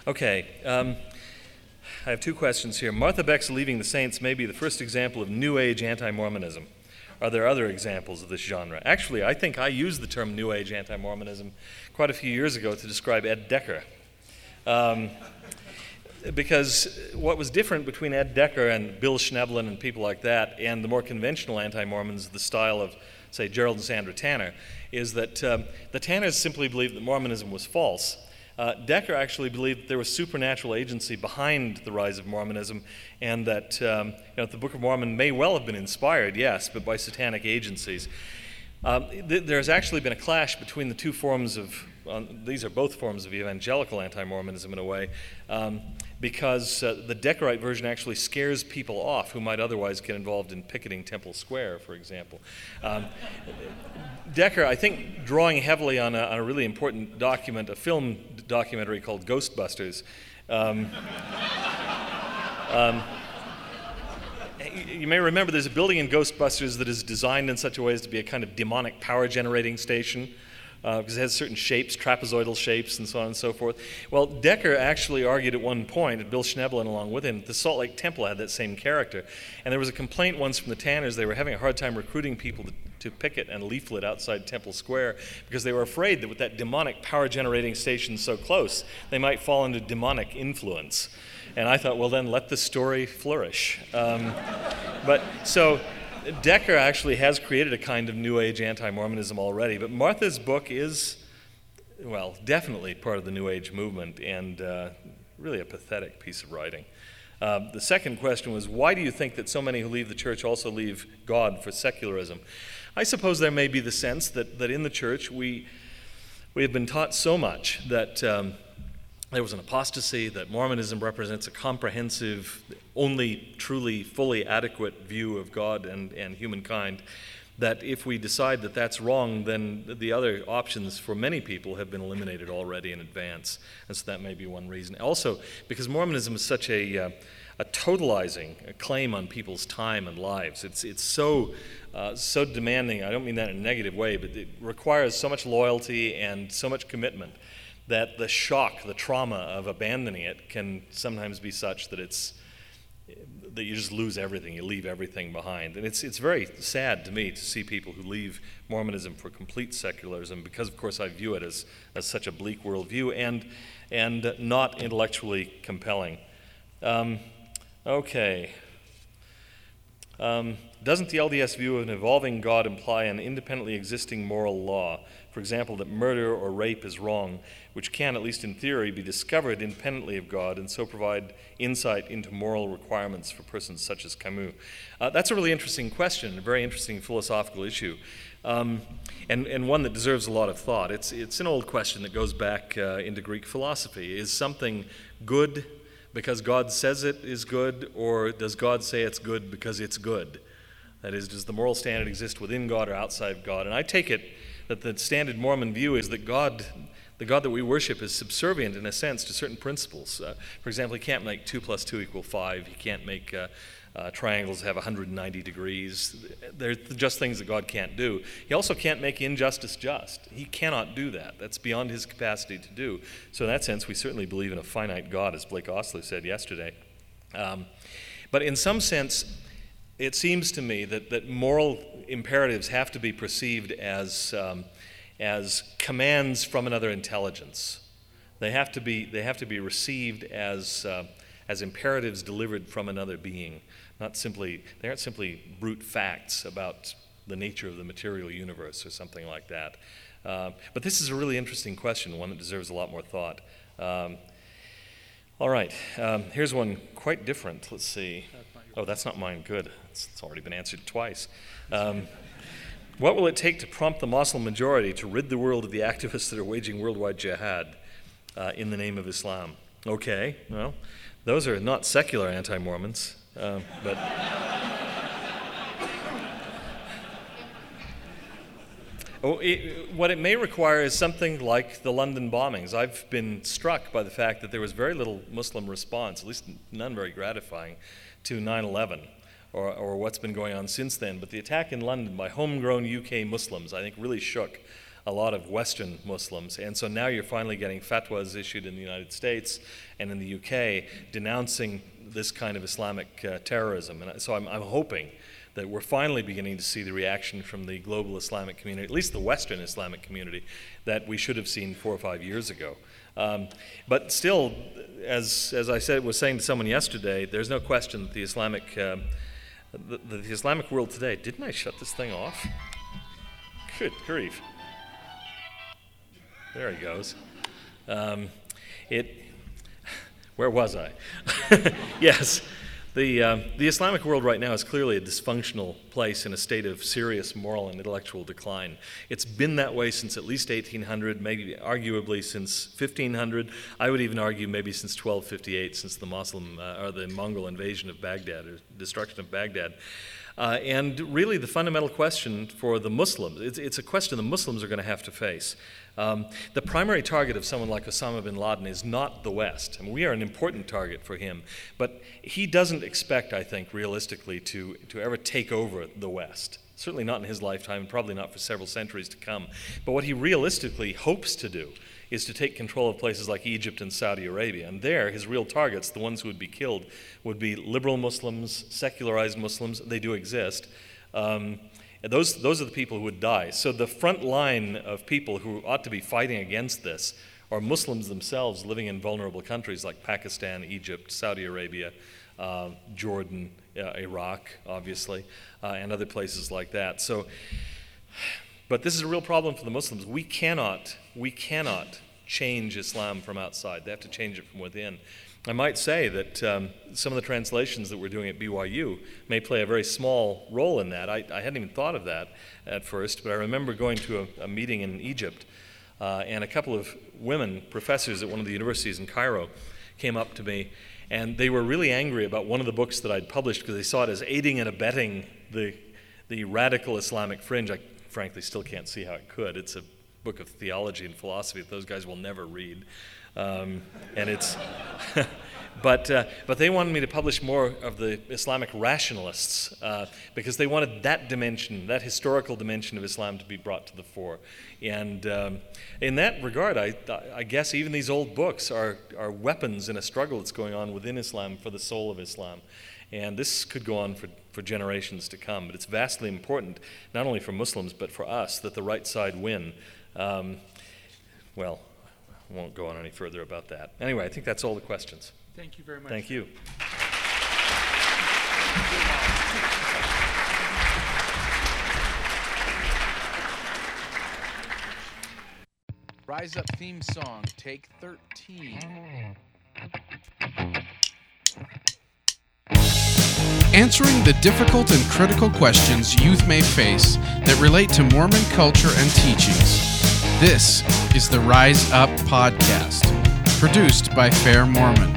Okay, I have two questions here. Martha Beck's Leaving the Saints may be the first example of New Age anti-Mormonism. Are there other examples of this genre? Actually, I think I used the term New Age anti-Mormonism quite a few years ago to describe Ed Decker. Because what was different between Ed Decker and Bill Schneblin and people like that and the more conventional anti-Mormons, the style of, say, Gerald and Sandra Tanner, is that the Tanners simply believed that Mormonism was false. Decker actually believed that there was supernatural agency behind the rise of Mormonism, and that the Book of Mormon may well have been inspired, yes, but by satanic agencies. There's actually been a clash between the two forms of, these are both forms of evangelical anti-Mormonism in a way, because the Deckerite version actually scares people off who might otherwise get involved in picketing Temple Square, for example. Decker, I think, drawing heavily on a really important document, a film documentary called Ghostbusters. You may remember there's a building in Ghostbusters that is designed in such a way as to be a kind of demonic power generating station, because it has certain shapes, trapezoidal shapes, and so on and so forth. Well, Decker actually argued at one point, and Bill Schneblin along with him, the Salt Lake Temple had that same character. And there was a complaint once from the Tanners. They were having a hard time recruiting people to picket and leaflet outside Temple Square because they were afraid that with that demonic power generating station so close, they might fall into demonic influence. And I thought, well, then let the story flourish. But so Decker actually has created a kind of New Age anti-Mormonism already, but Martha's book is, well, definitely part of the New Age movement and really a pathetic piece of writing. The second question was, why do you think that so many who leave the church also leave God for secularism? I suppose there may be the sense that in the church we have been taught so much that there was an apostasy, that Mormonism represents a comprehensive, only truly fully adequate view of God and humankind, that if we decide that that's wrong, then the other options for many people have been eliminated already in advance. And so that may be one reason. Also, because Mormonism is such a totalizing claim on people's time and lives. It's so demanding. I don't mean that in a negative way, but it requires so much loyalty and so much commitment that the shock, the trauma of abandoning it can sometimes be such that that you just lose everything, you leave everything behind. And it's very sad to me to see people who leave Mormonism for complete secularism, because of course I view it as such a bleak worldview and not intellectually compelling. Okay. Doesn't the LDS view of an evolving God imply an independently existing moral law? For example, that murder or rape is wrong, which can, at least in theory, be discovered independently of God and so provide insight into moral requirements for persons such as Camus. That's a really interesting question, a very interesting philosophical issue, and one that deserves a lot of thought. It's an old question that goes back into Greek philosophy. Is something good because God says it is good, or does God say it's good because it's good? That is, does the moral standard exist within God or outside of God? And I take it that the standard Mormon view is that the God that we worship is subservient in a sense to certain principles. For example, he can't make 2 + 2 = 5. He can't make triangles have 190 degrees. They're just things that God can't do. He also can't make injustice just. He cannot do that. That's beyond his capacity to do. So in that sense, we certainly believe in a finite God, as Blake Ostler said yesterday. But in some sense, it seems to me that moral imperatives have to be perceived as commands from another intelligence. They have to be received as imperatives delivered from another being. They aren't simply brute facts about the nature of the material universe or something like that. But this is a really interesting question, one that deserves a lot more thought. All right, here's one quite different. Let's see. Oh, that's not mine. Good. It's already been answered twice. What will it take to prompt the Muslim majority to rid the world of the activists that are waging worldwide jihad in the name of Islam? Okay, well, those are not secular anti-Mormons, but what it may require is something like the London bombings. I've been struck by the fact that there was very little Muslim response, at least none very gratifying, to 9/11. Or what's been going on since then. But the attack in London by homegrown UK Muslims, I think, really shook a lot of Western Muslims. And so now you're finally getting fatwas issued in the United States and in the UK denouncing this kind of Islamic terrorism. And so I'm hoping that we're finally beginning to see the reaction from the global Islamic community, at least the Western Islamic community, that we should have seen 4 or 5 years ago. But still, as I was saying to someone yesterday, there's no question that the Islamic world today. Didn't I shut this thing off? Good grief! There he goes. Where was I? Yes. The Islamic world right now is clearly a dysfunctional place in a state of serious moral and intellectual decline. It's been that way since at least 1800, maybe arguably since 1500. I would even argue maybe since 1258, since the the Mongol invasion of Baghdad, or destruction of Baghdad. And really the fundamental question for the Muslims, it's a question the Muslims are going to have to face. The primary target of someone like Osama bin Laden is not the West. I mean, we are an important target for him, but he doesn't expect, I think, realistically, to ever take over the West. Certainly not in his lifetime, and probably not for several centuries to come. But what he realistically hopes to do is to take control of places like Egypt and Saudi Arabia. And there, his real targets, the ones who would be killed, would be liberal Muslims, secularized Muslims. They do exist. Those are the people who would die. So the front line of people who ought to be fighting against this are Muslims themselves living in vulnerable countries like Pakistan, Egypt, Saudi Arabia, Jordan, Iraq, obviously, and other places like that. But this is a real problem for the Muslims. We cannot change Islam from outside. They have to change it from within. I might say that some of the translations that we're doing at BYU may play a very small role in that. I hadn't even thought of that at first, but I remember going to a meeting in Egypt, and a couple of women professors at one of the universities in Cairo came up to me, and they were really angry about one of the books that I'd published because they saw it as aiding and abetting the radical Islamic fringe. I frankly still can't see how it could. It's a book of theology and philosophy that those guys will never read. And it's, but they wanted me to publish more of the Islamic rationalists because they wanted that dimension, that historical dimension of Islam, to be brought to the fore. And in that regard, I guess even these old books are weapons in a struggle that's going on within Islam for the soul of Islam. And this could go on for generations to come. But it's vastly important, not only for Muslims, but for us, that the right side win. Well, I won't go on any further about that. Anyway, I think that's all the questions. Thank you very much. Thank you. Rise Up theme song, take 13. Answering the difficult and critical questions youth may face that relate to Mormon culture and teachings. This is the Rise Up Podcast, produced by Fair Mormon.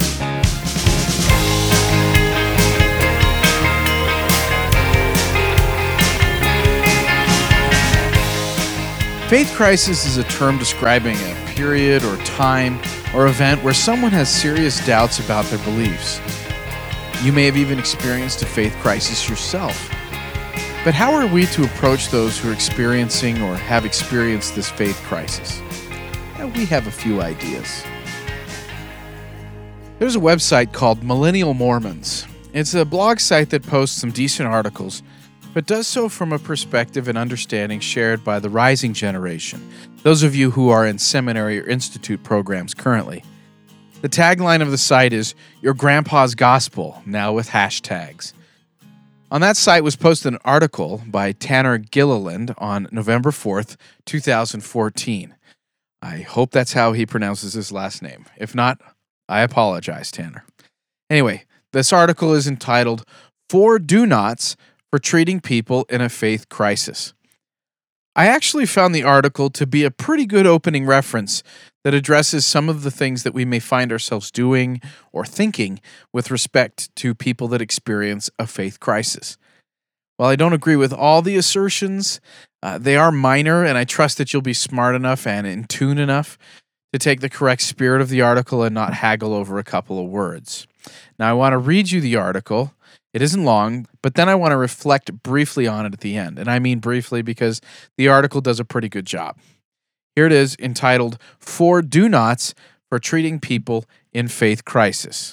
Faith crisis is a term describing a period or time or event where someone has serious doubts about their beliefs. You may have even experienced a faith crisis yourself. But how are we to approach those who are experiencing or have experienced this faith crisis? We have a few ideas. There's a website called Millennial Mormons. It's a blog site that posts some decent articles, but does so from a perspective and understanding shared by the rising generation, those of you who are in seminary or institute programs currently. The tagline of the site is, "Your Grandpa's Gospel," now with hashtags. On that site was posted an article by Tanner Gilliland on November 4th, 2014. I hope that's how he pronounces his last name. If not, I apologize, Tanner. Anyway, this article is entitled, 4 Do-Nots for Treating People in a Faith Crisis. I actually found the article to be a pretty good opening reference that addresses some of the things that we may find ourselves doing or thinking with respect to people that experience a faith crisis. While I don't agree with all the assertions, they are minor, and I trust that you'll be smart enough and in tune enough to take the correct spirit of the article and not haggle over a couple of words. Now, I want to read you the article. It isn't long, but then I want to reflect briefly on it at the end. And I mean briefly because the article does a pretty good job. Here it is, entitled 4 Do Nots for Treating People in Faith Crisis.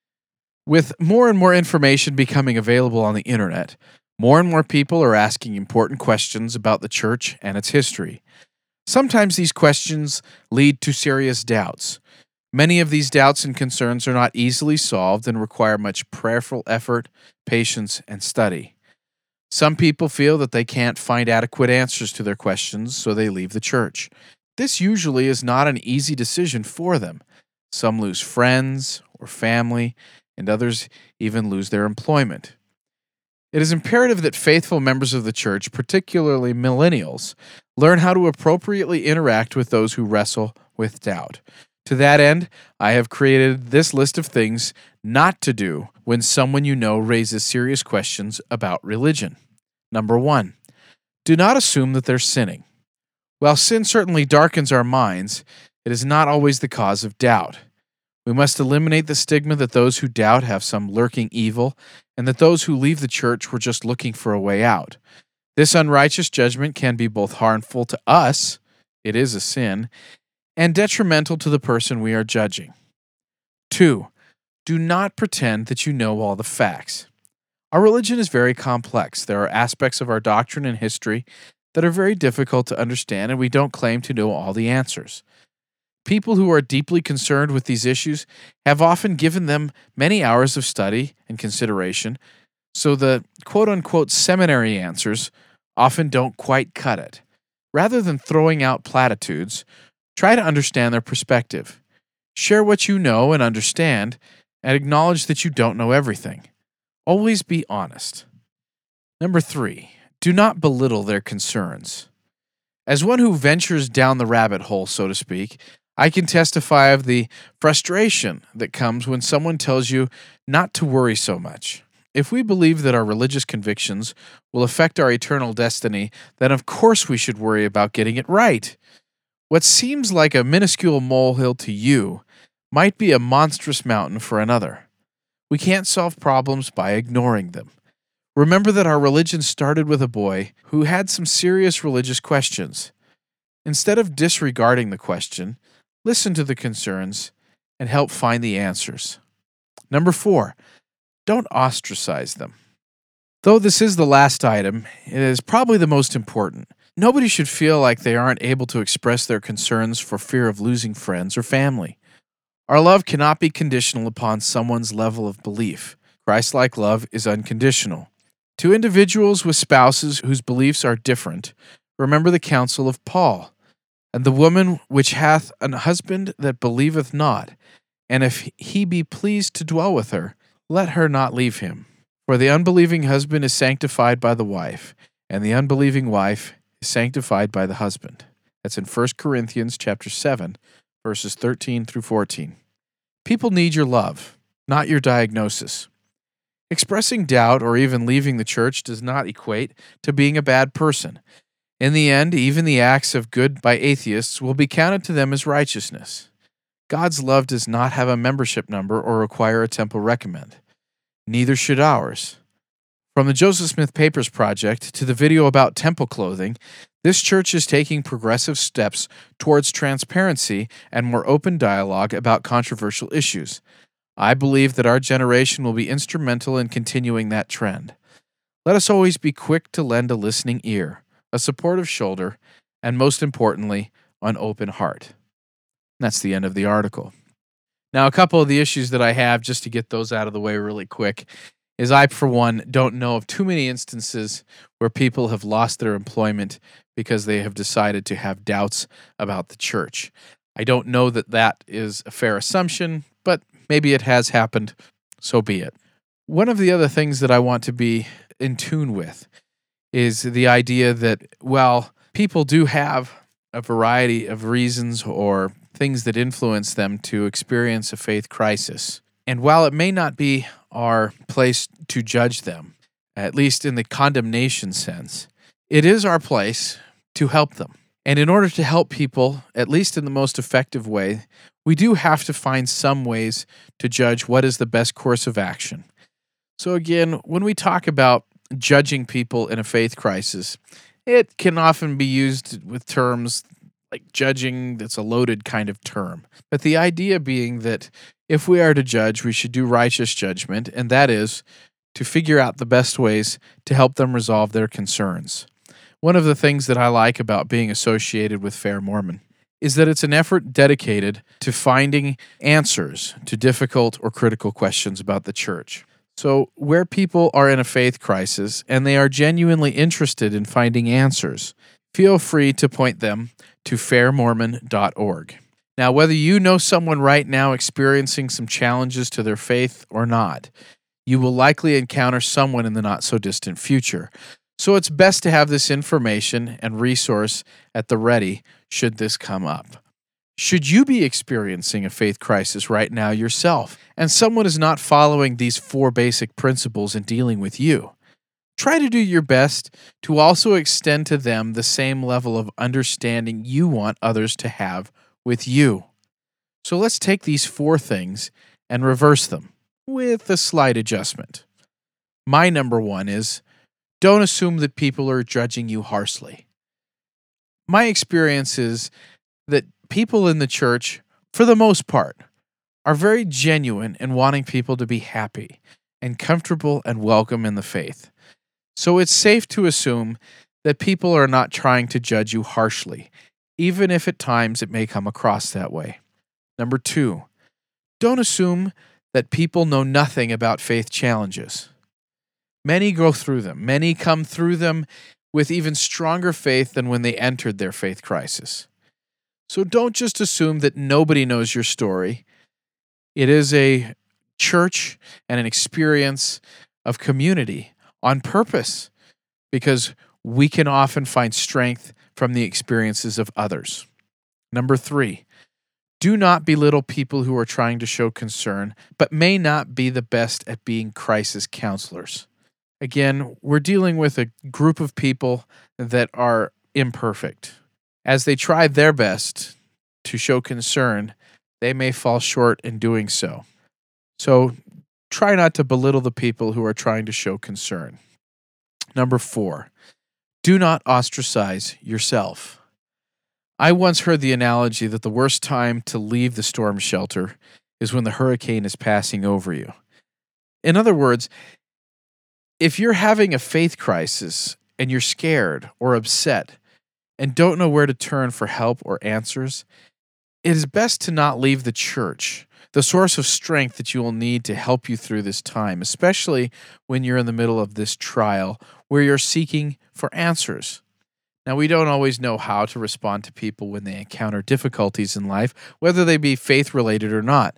With more and more information becoming available on the internet, more and more people are asking important questions about the church and its history. Sometimes these questions lead to serious doubts. Many of these doubts and concerns are not easily solved and require much prayerful effort, patience, and study. Some people feel that they can't find adequate answers to their questions, so they leave the church. This usually is not an easy decision for them. Some lose friends or family, and others even lose their employment. It is imperative that faithful members of the church, particularly millennials, learn how to appropriately interact with those who wrestle with doubt. To that end, I have created this list of things not to do when someone you know raises serious questions about religion. Number 1, do not assume that they're sinning. While sin certainly darkens our minds, it is not always the cause of doubt. We must eliminate the stigma that those who doubt have some lurking evil and that those who leave the church were just looking for a way out. This unrighteous judgment can be both harmful to us, it is a sin, and detrimental to the person we are judging. 2, do not pretend that you know all the facts. Our religion is very complex. There are aspects of our doctrine and history that are very difficult to understand, and we don't claim to know all the answers. People who are deeply concerned with these issues have often given them many hours of study and consideration, so the quote-unquote seminary answers often don't quite cut it. Rather than throwing out platitudes, try to understand their perspective. Share what you know and understand, and acknowledge that you don't know everything. Always be honest. Number 3, do not belittle their concerns. As one who ventures down the rabbit hole, so to speak, I can testify of the frustration that comes when someone tells you not to worry so much. If we believe that our religious convictions will affect our eternal destiny, then of course we should worry about getting it right. What seems like a minuscule molehill to you might be a monstrous mountain for another. We can't solve problems by ignoring them. Remember that our religion started with a boy who had some serious religious questions. Instead of disregarding the question, listen to the concerns and help find the answers. Number 4, don't ostracize them. Though this is the last item, it is probably the most important. Nobody should feel like they aren't able to express their concerns for fear of losing friends or family. Our love cannot be conditional upon someone's level of belief. Christ-like love is unconditional. To individuals with spouses whose beliefs are different, remember the counsel of Paul. And the woman which hath an husband that believeth not, and if he be pleased to dwell with her, let her not leave him. For the unbelieving husband is sanctified by the wife, and the unbelieving wife is sanctified by the husband. That's in 1 Corinthians chapter 7, verses 13 through 14. People need your love, not your diagnosis. Expressing doubt or even leaving the church does not equate to being a bad person. In the end, even the acts of good by atheists will be counted to them as righteousness. God's love does not have a membership number or require a temple recommend. Neither should ours. From the Joseph Smith Papers Project to the video about temple clothing, this church is taking progressive steps towards transparency and more open dialogue about controversial issues. I believe that our generation will be instrumental in continuing that trend. Let us always be quick to lend a listening ear, a supportive shoulder, and most importantly, an open heart. That's the end of the article. Now, a couple of the issues that I have, just to get those out of the way really quick, is I, for one, don't know of too many instances where people have lost their employment because they have decided to have doubts about the church. I don't know that that is a fair assumption, but maybe it has happened, so be it. One of the other things that I want to be in tune with is the idea that, well, people do have a variety of reasons or things that influence them to experience a faith crisis. And while it may not be our place to judge them, at least in the condemnation sense, it is our place to help them. And in order to help people, at least in the most effective way, we do have to find some ways to judge what is the best course of action. So again, when we talk about judging people in a faith crisis, it can often be used with terms like judging, that's a loaded kind of term. But the idea being that if we are to judge, we should do righteous judgment, and that is to figure out the best ways to help them resolve their concerns. One of the things that I like about being associated with Fair Mormon is that it's an effort dedicated to finding answers to difficult or critical questions about the church. So, where people are in a faith crisis and they are genuinely interested in finding answers, feel free to point them to fairmormon.org. Now, whether you know someone right now experiencing some challenges to their faith or not, you will likely encounter someone in the not-so-distant future. So it's best to have this information and resource at the ready should this come up. Should you be experiencing a faith crisis right now yourself, and someone is not following these 4 basic principles in dealing with you, try to do your best to also extend to them the same level of understanding you want others to have with you. So let's take these 4 things and reverse them with a slight adjustment. My number 1 is, don't assume that people are judging you harshly. My experience is that people in the church, for the most part, are very genuine in wanting people to be happy and comfortable and welcome in the faith. So it's safe to assume that people are not trying to judge you harshly, even if at times it may come across that way. Number 2, don't assume that people know nothing about faith challenges. Many go through them. Many come through them with even stronger faith than when they entered their faith crisis. So don't just assume that nobody knows your story. It is a church and an experience of community on purpose, because we can often find strength from the experiences of others. Number 3, do not belittle people who are trying to show concern, but may not be the best at being crisis counselors. Again, we're dealing with a group of people that are imperfect. As they try their best to show concern, they may fall short in doing so. So try not to belittle the people who are trying to show concern. Number 4, do not ostracize yourself. I once heard the analogy that the worst time to leave the storm shelter is when the hurricane is passing over you. In other words, if you're having a faith crisis and you're scared or upset and don't know where to turn for help or answers, it is best to not leave the church, the source of strength that you will need to help you through this time, especially when you're in the middle of this trial where you're seeking for answers. Now, we don't always know how to respond to people when they encounter difficulties in life, whether they be faith-related or not.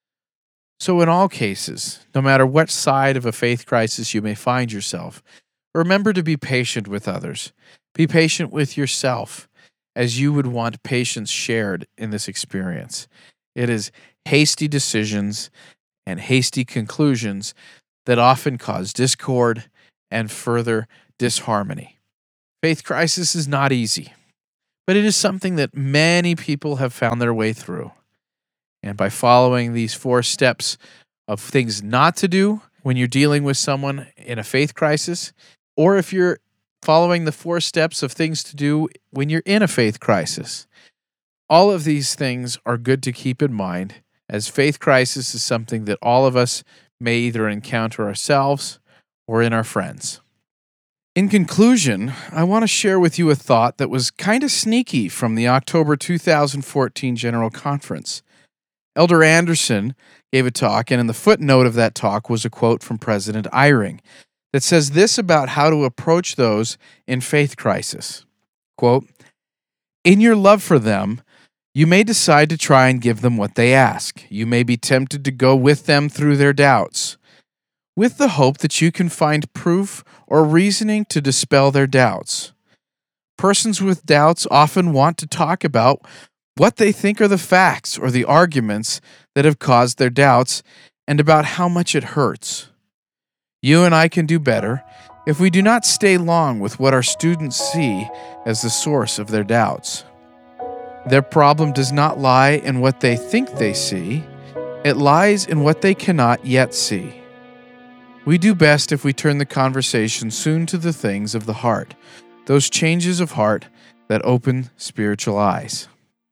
So in all cases, no matter what side of a faith crisis you may find yourself, remember to be patient with others. Be patient with yourself, as you would want patience shared in this experience. It is hasty decisions and hasty conclusions that often cause discord and further disharmony. Faith crisis is not easy, but it is something that many people have found their way through. And by following these 4 steps of things not to do when you're dealing with someone in a faith crisis, or if you're following the 4 steps of things to do when you're in a faith crisis, all of these things are good to keep in mind, as faith crisis is something that all of us may either encounter ourselves or in our friends. In conclusion, I want to share with you a thought that was kind of sneaky from the October 2014 General Conference. Elder Anderson gave a talk, and in the footnote of that talk was a quote from President Eyring that says this about how to approach those in faith crisis. Quote, "In your love for them, you may decide to try and give them what they ask. You may be tempted to go with them through their doubts, with the hope that you can find proof or reasoning to dispel their doubts. Persons with doubts often want to talk about what they think are the facts or the arguments that have caused their doubts and about how much it hurts. You and I can do better if we do not stay long with what our students see as the source of their doubts. Their problem does not lie in what they think they see. It lies in what they cannot yet see. We do best if we turn the conversation soon to the things of the heart, those changes of heart that open spiritual eyes.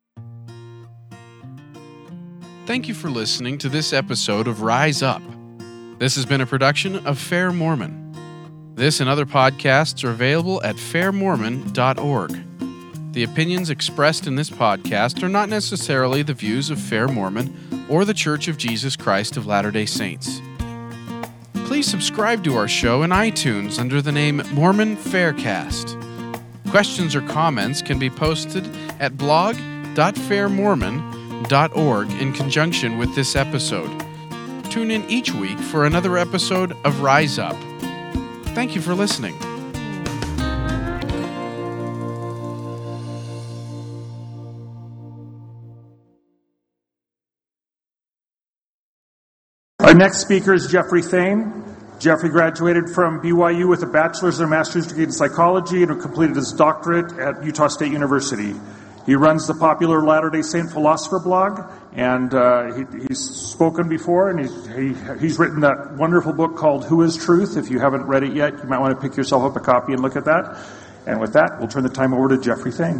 Thank you for listening to this episode of Rise Up. This has been a production of Fair Mormon. This and other podcasts are available at fairmormon.org. The opinions expressed in this podcast are not necessarily the views of Fair Mormon or the Church of Jesus Christ of Latter-day Saints. Please subscribe to our show in iTunes under the name Mormon Faircast. Questions or comments can be posted at blog.fairmormon.org in conjunction with this episode. Tune in each week for another episode of Rise Up. Thank you for listening. Our next speaker is Jeffrey Thane. Jeffrey graduated from BYU with a bachelor's and master's degree in psychology and completed his doctorate at Utah State University. He runs the popular Latter-day Saint Philosopher blog, and he's spoken before, and he's written that wonderful book called Who is Truth? If you haven't read it yet, you might want to pick yourself up a copy and look at that. And with that, we'll turn the time over to Jeffrey Thane.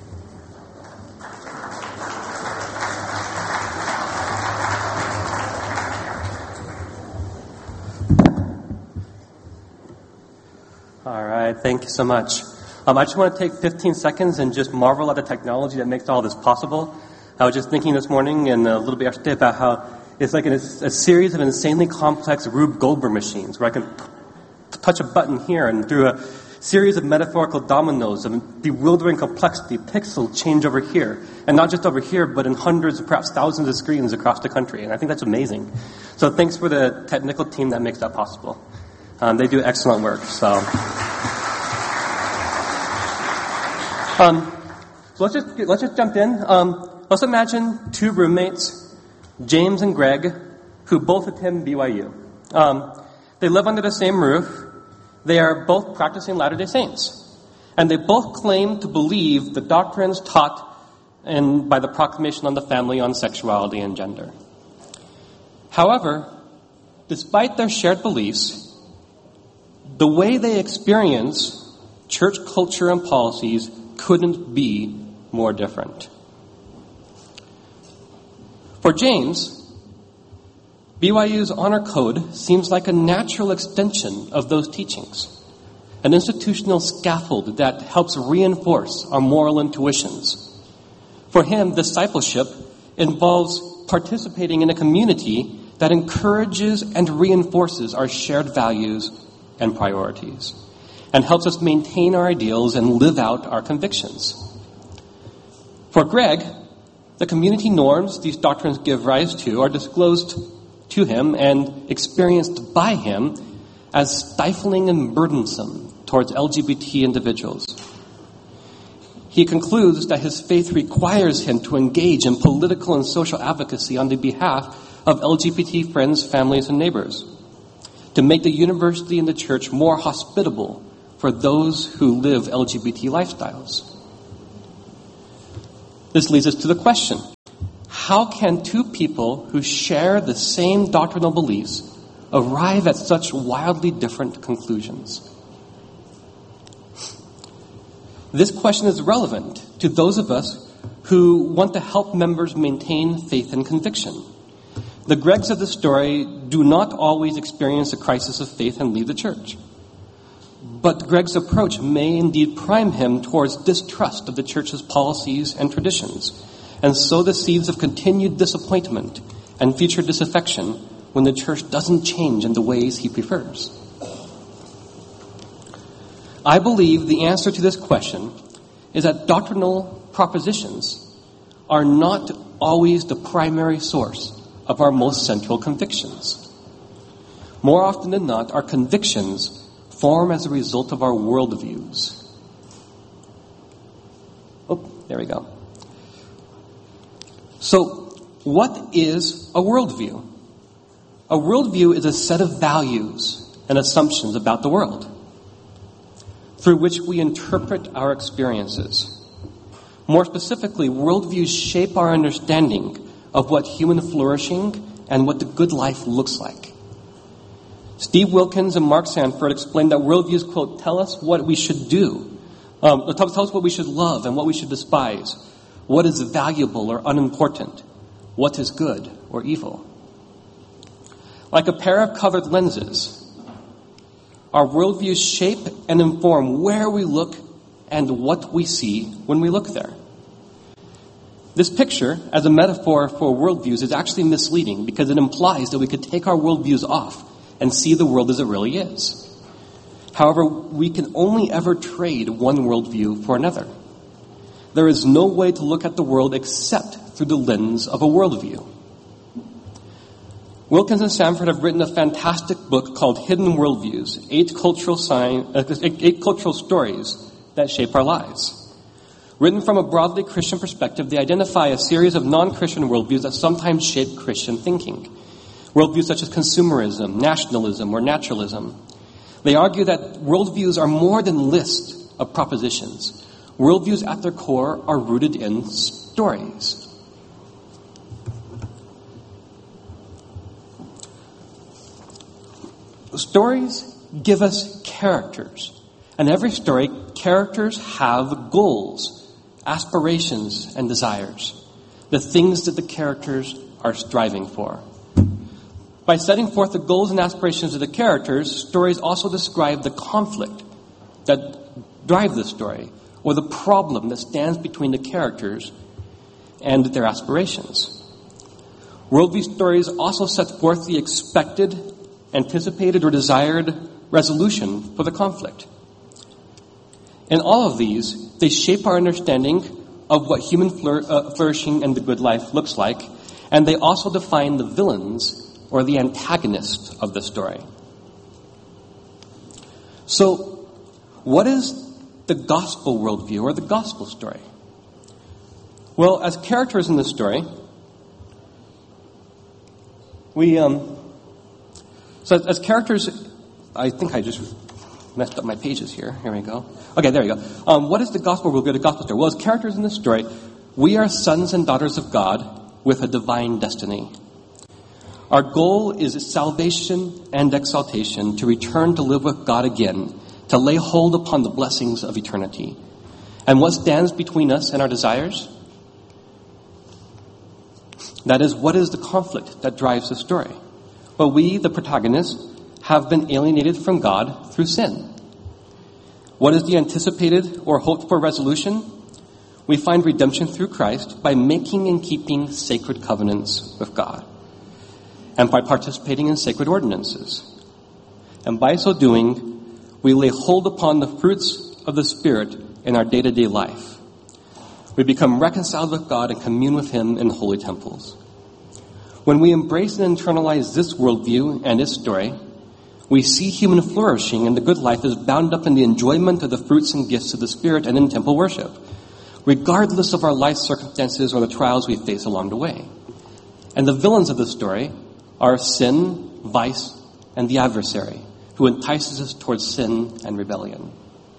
All right, thank you so much. I just want to take 15 seconds and just marvel at the technology that makes all this possible. I was just thinking this morning and a little bit yesterday about how it's like a series of insanely complex Rube Goldberg machines where I can touch a button here and through a series of metaphorical dominoes of bewildering complexity, pixel change over here. And not just over here, but in hundreds, perhaps thousands of screens across the country. And I think that's amazing. So thanks for the technical team that makes that possible. They do excellent work. So let's just jump in. Let's imagine two roommates, James and Greg, who both attend BYU. They live under the same roof. They are both practicing Latter-day Saints, and they both claim to believe the doctrines taught by the Proclamation on the Family on Sexuality and Gender. However, despite their shared beliefs, the way they experience church culture and policies couldn't be more different. For James, BYU's honor code seems like a natural extension of those teachings, an institutional scaffold that helps reinforce our moral intuitions. For him, discipleship involves participating in a community that encourages and reinforces our shared values and priorities, and helps us maintain our ideals and live out our convictions. For Greg, the community norms these doctrines give rise to are disclosed to him and experienced by him as stifling and burdensome towards LGBT individuals. He concludes that his faith requires him to engage in political and social advocacy on the behalf of LGBT friends, families, and neighbors, to make the university and the church more hospitable for those who live LGBT lifestyles. This leads us to the question, how can two people who share the same doctrinal beliefs arrive at such wildly different conclusions? This question is relevant to those of us who want to help members maintain faith and conviction. The Gregs of the story do not always experience a crisis of faith and leave the church. But Greg's approach may indeed prime him towards distrust of the church's policies and traditions, and sow the seeds of continued disappointment and future disaffection when the church doesn't change in the ways he prefers. I believe the answer to this question is that doctrinal propositions are not always the primary source of our most central convictions. More often than not, our convictions form as a result of our worldviews. Oh, there we go. So, what is a worldview? A worldview is a set of values and assumptions about the world through which we interpret our experiences. More specifically, worldviews shape our understanding of what human flourishing and what the good life looks like. Steve Wilkins and Mark Sanford explained that worldviews, quote, tell us what we should do, It tells us what we should love and what we should despise, what is valuable or unimportant, what is good or evil. Like a pair of colored lenses, our worldviews shape and inform where we look and what we see when we look there. This picture, as a metaphor for worldviews, is actually misleading because it implies that we could take our worldviews off and see the world as it really is. However, we can only ever trade one worldview for another. There is no way to look at the world except through the lens of a worldview. Wilkins and Sanford have written a fantastic book called Hidden Worldviews, 8 cultural stories that shape our lives. Written from a broadly Christian perspective, they identify a series of non-Christian worldviews that sometimes shape Christian thinking. Worldviews such as consumerism, nationalism, or naturalism. They argue that worldviews are more than lists of propositions. Worldviews at their core are rooted in stories. Stories give us characters. And every story, characters have goals, aspirations, and desires. The things that the characters are striving for. By setting forth the goals and aspirations of the characters, stories also describe the conflict that drives the story, or the problem that stands between the characters and their aspirations. Worldview stories also set forth the expected, anticipated, or desired resolution for the conflict. In all of these, they shape our understanding of what human flourishing and the good life looks like, and they also define the villains or the antagonist of the story. So, what is the gospel worldview or the gospel story? Well, as characters in the story, as characters, I think I just messed up my pages here. Here we go. Okay, there we go. What is the gospel worldview or the gospel story? Well, as characters in this story, we are sons and daughters of God with a divine destiny. Our goal is salvation and exaltation, to return to live with God again, to lay hold upon the blessings of eternity. And what stands between us and our desires? That is, what is the conflict that drives the story? Well, we, the protagonists, have been alienated from God through sin. What is the anticipated or hoped for resolution? We find redemption through Christ by making and keeping sacred covenants with God, and by participating in sacred ordinances. And by so doing, we lay hold upon the fruits of the Spirit in our day-to-day life. We become reconciled with God and commune with Him in holy temples. When we embrace and internalize this worldview and its story, we see human flourishing and the good life is bound up in the enjoyment of the fruits and gifts of the Spirit and in temple worship, regardless of our life circumstances or the trials we face along the way. And the villains of the story are sin, vice, and the adversary, who entices us towards sin and rebellion.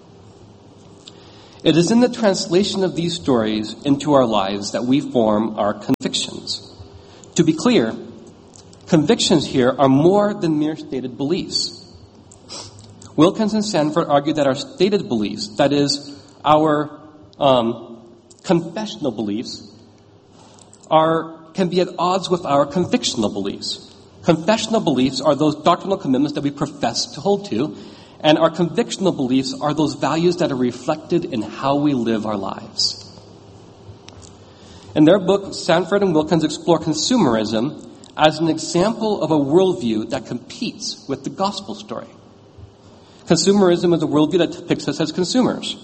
It is in the translation of these stories into our lives that we form our convictions. To be clear, convictions here are more than mere stated beliefs. Wilkins and Sanford argue that our stated beliefs, that is, our confessional beliefs, can be at odds with our convictional beliefs. Confessional beliefs are those doctrinal commitments that we profess to hold to, and our convictional beliefs are those values that are reflected in how we live our lives. In their book, Sanford and Wilkins explore consumerism as an example of a worldview that competes with the gospel story. Consumerism is a worldview that depicts us as consumers.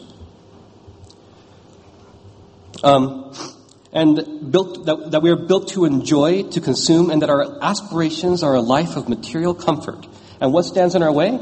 And that we are built to enjoy, to consume, and that our aspirations are a life of material comfort. And what stands in our way?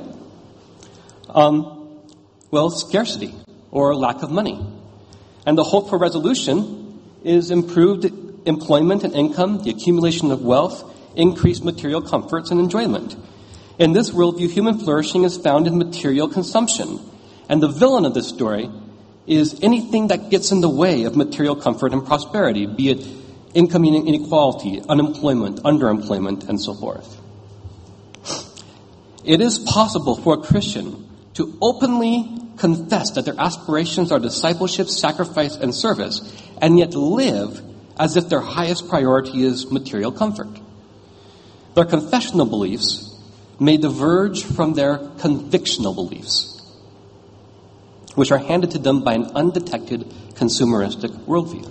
Scarcity or lack of money. And the hope for resolution is improved employment and income, the accumulation of wealth, increased material comforts and enjoyment. In this worldview, human flourishing is found in material consumption. And the villain of this story is anything that gets in the way of material comfort and prosperity, be it income inequality, unemployment, underemployment, and so forth. It is possible for a Christian to openly confess that their aspirations are discipleship, sacrifice, and service, and yet live as if their highest priority is material comfort. Their confessional beliefs may diverge from their convictional beliefs, which are handed to them by an undetected consumeristic worldview.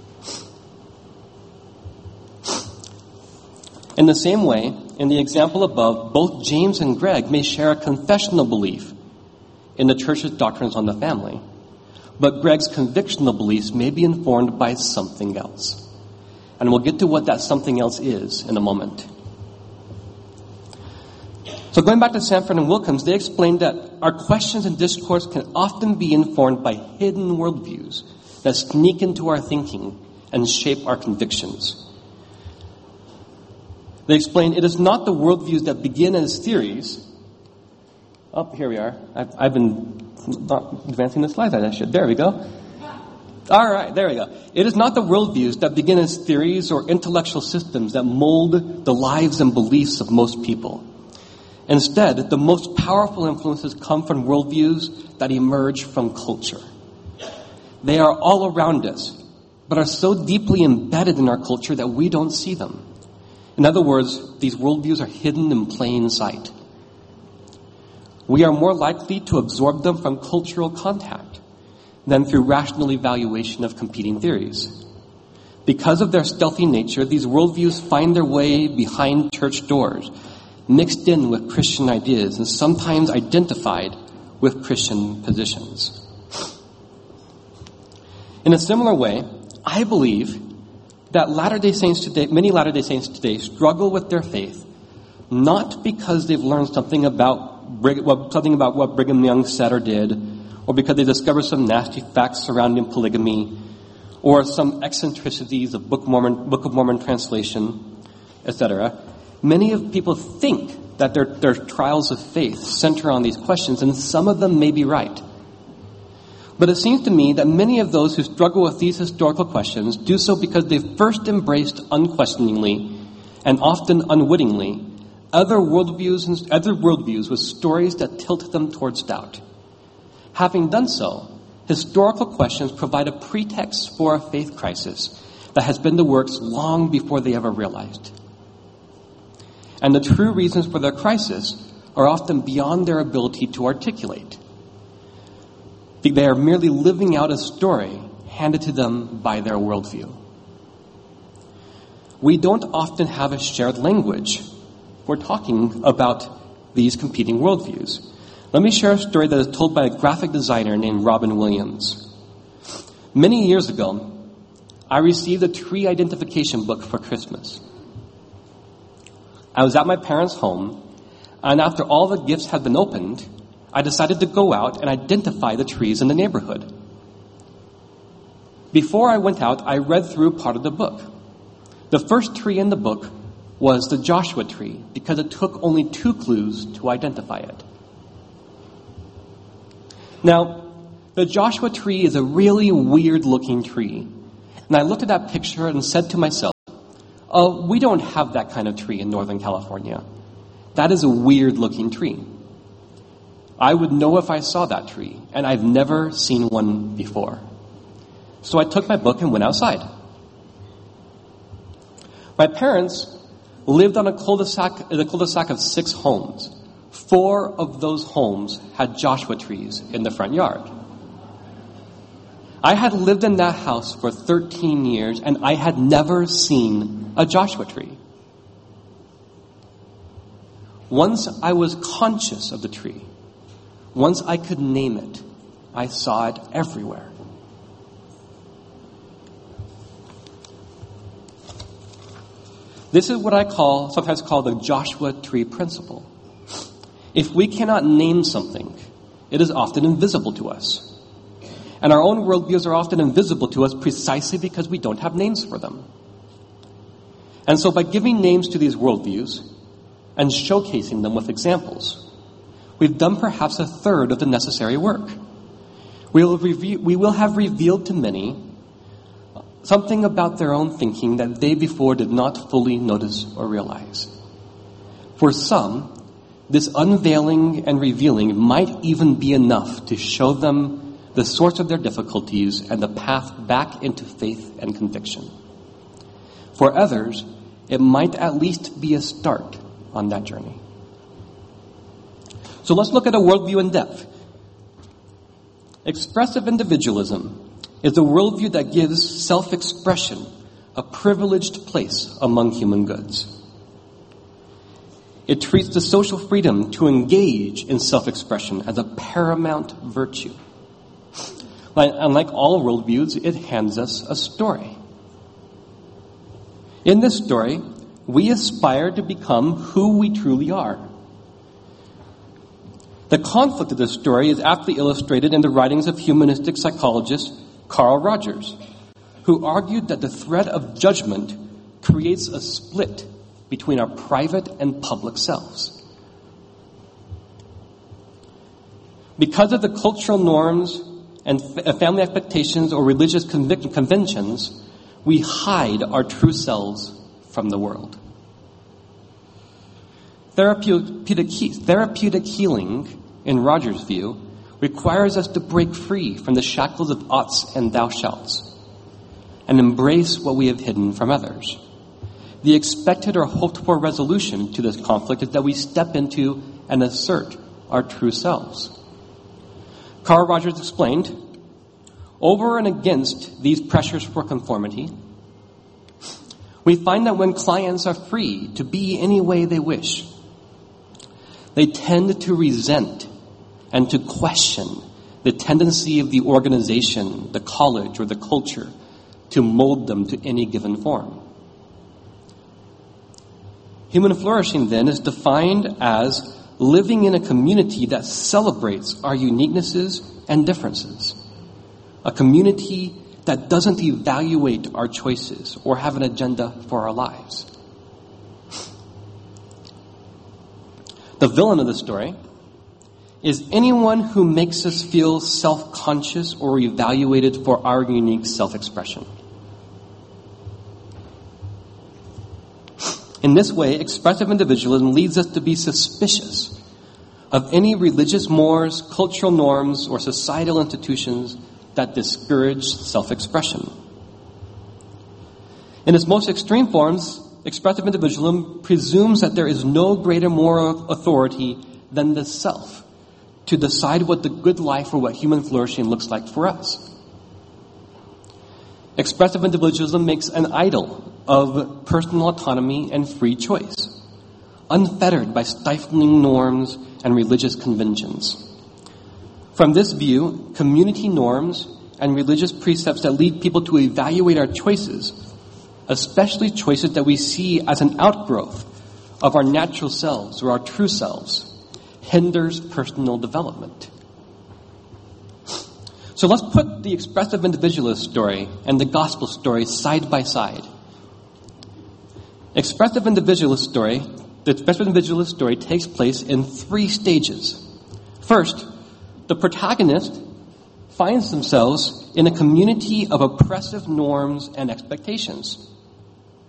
In the same way, in the example above, both James and Greg may share a confessional belief in the church's doctrines on the family, but Greg's convictional beliefs may be informed by something else. And we'll get to what that something else is in a moment. So going back to Sanford and Wilkins, they explained that our questions and discourse can often be informed by hidden worldviews that sneak into our thinking and shape our convictions. They explained it is not the worldviews that begin as theories. Oh, here we are. I've been not advancing the slides as I should. There we go. All right, there we go. It is not the worldviews that begin as theories or intellectual systems that mold the lives and beliefs of most people. Instead, the most powerful influences come from worldviews that emerge from culture. They are all around us, but are so deeply embedded in our culture that we don't see them. In other words, these worldviews are hidden in plain sight. We are more likely to absorb them from cultural contact than through rational evaluation of competing theories. Because of their stealthy nature, these worldviews find their way behind church doors, mixed in with Christian ideas, and sometimes identified with Christian positions. In a similar way, I believe that many Latter-day Saints today struggle with their faith, not because they've learned something about what Brigham Young said or did, or because they discovered some nasty facts surrounding polygamy, or some eccentricities of Book of Mormon translation, etc. Many of people think that their trials of faith center on these questions, and some of them may be right. But it seems to me that many of those who struggle with these historical questions do so because they've first embraced unquestioningly, and often unwittingly, other worldviews with stories that tilt them towards doubt. Having done so, historical questions provide a pretext for a faith crisis that has been the works long before they ever realized. And the true reasons for their crisis are often beyond their ability to articulate. They are merely living out a story handed to them by their worldview. We don't often have a shared language for talking about these competing worldviews. Let me share a story that is told by a graphic designer named Robin Williams. Many years ago, I received a tree identification book for Christmas. I was at my parents' home, and after all the gifts had been opened, I decided to go out and identify the trees in the neighborhood. Before I went out, I read through part of the book. The first tree in the book was the Joshua tree, because it took only 2 clues to identify it. Now, the Joshua tree is a really weird-looking tree. And I looked at that picture and said to myself, we don't have that kind of tree in Northern California. That is a weird-looking tree. I would know if I saw that tree, and I've never seen one before. So I took my book and went outside. My parents lived on a cul-de-sac of 6 homes. 4 of those homes had Joshua trees in the front yard. I had lived in that house for 13 years, and I had never seen a Joshua tree. Once I was conscious of the tree, once I could name it, I saw it everywhere. This is what I sometimes call the Joshua tree principle. If we cannot name something, it is often invisible to us. And our own worldviews are often invisible to us precisely because we don't have names for them. And so by giving names to these worldviews and showcasing them with examples, we've done perhaps a third of the necessary work. We will have revealed to many something about their own thinking that they before did not fully notice or realize. For some, this unveiling and revealing might even be enough to show them the source of their difficulties and the path back into faith and conviction. For others, it might at least be a start on that journey. So let's look at a worldview in depth. Expressive individualism is a worldview that gives self-expression a privileged place among human goods. It treats the social freedom to engage in self-expression as a paramount virtue. Unlike all worldviews, it hands us a story. In this story, we aspire to become who we truly are. The conflict of this story is aptly illustrated in the writings of humanistic psychologist Carl Rogers, who argued that the thread of judgment creates a split between our private and public selves. Because of the cultural norms and family expectations or religious conventions, we hide our true selves from the world. Therapeutic healing, in Rogers' view, requires us to break free from the shackles of oughts and thou shalts and embrace what we have hidden from others. The expected or hoped-for resolution to this conflict is that we step into and assert our true selves. Carl Rogers explained, over and against these pressures for conformity, we find that when clients are free to be any way they wish, they tend to resent and to question the tendency of the organization, the college, or the culture to mold them to any given form. Human flourishing, then, is defined as living in a community that celebrates our uniquenesses and differences. A community that doesn't evaluate our choices or have an agenda for our lives. The villain of the story is anyone who makes us feel self-conscious or evaluated for our unique self-expression. In this way, expressive individualism leads us to be suspicious of any religious mores, cultural norms, or societal institutions that discourage self-expression. In its most extreme forms, expressive individualism presumes that there is no greater moral authority than the self to decide what the good life or what human flourishing looks like for us. Expressive individualism makes an idol of personal autonomy and free choice, unfettered by stifling norms and religious conventions. From this view, community norms and religious precepts that lead people to evaluate our choices, especially choices that we see as an outgrowth of our natural selves or our true selves, hinders personal development. So let's put the expressive individualist story and the gospel story side by side. The expressive individualist story takes place in 3 stages. First, the protagonist finds themselves in a community of oppressive norms and expectations.